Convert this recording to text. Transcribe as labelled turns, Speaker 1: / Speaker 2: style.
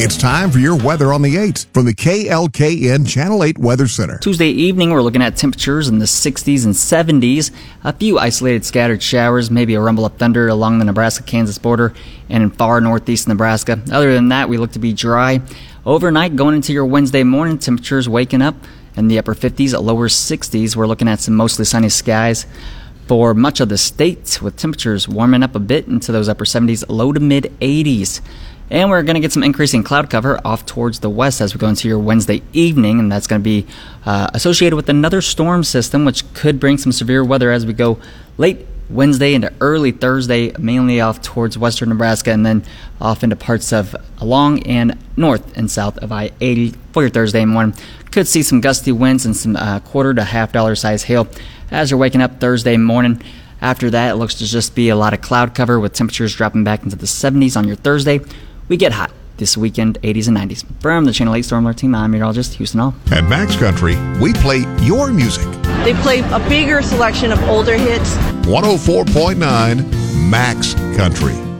Speaker 1: It's time for your weather on the 8th from the KLKN Channel 8 Weather Center.
Speaker 2: Tuesday evening, we're looking at temperatures in the 60s and 70s. A few isolated scattered showers, maybe a rumble of thunder along the Nebraska-Kansas border and in far northeast Nebraska. Other than that, we look to be dry. Overnight, going into your Wednesday morning, temperatures waking up in the upper 50s, lower 60s. We're looking at some mostly sunny skies for much of the state, with temperatures warming up a bit into those upper 70s, low to mid 80s. And we're going to get some increasing cloud cover off towards the west as we go into your Wednesday evening, and that's going to be associated with another storm system, which could bring some severe weather as we go late Wednesday into early Thursday, mainly off towards western Nebraska, and then off into parts of along and north and south of I-80 for your Thursday morning. Could see some gusty winds and some quarter to $half size hail as you're waking up Thursday morning. After that, it looks to just be a lot of cloud cover with temperatures dropping back into the 70s on your Thursday. We get hot this weekend, 80s and 90s. From the Channel 8 Storm Alert Team, I'm meteorologist Houston Hall.
Speaker 1: At Max Country, we play your music.
Speaker 3: They play a bigger selection of older hits.
Speaker 1: 104.9 Max Country.